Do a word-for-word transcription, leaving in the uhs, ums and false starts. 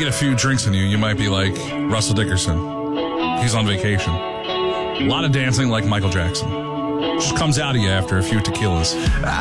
get a few drinks in you, you might be like Russell Dickerson. He's on vacation. A lot of dancing like Michael Jackson. Just comes out of you after a few tequilas.